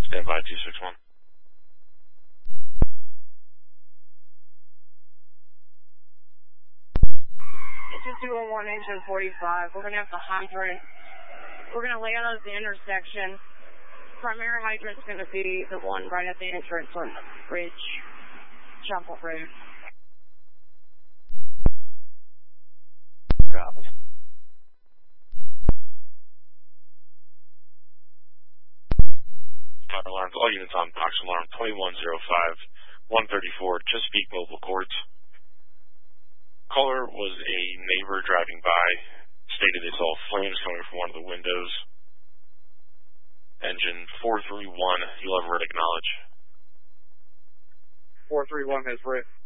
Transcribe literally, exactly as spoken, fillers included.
Stand by two six one. two two one one, engine forty-five. We're going to have the hydrant. We're going to lay out at the intersection. Primary hydrant's going to be the one right at the entrance on Ridge, Chapel Road. Copy. Fire alarms, all units on box alarm twenty-one oh five, one thirty-four, Chesapeake Mobile Courts. Caller was a neighbor driving by, stated they saw flames coming from one of the windows. Engine four three one, you'll have read acknowledge. four three one has read.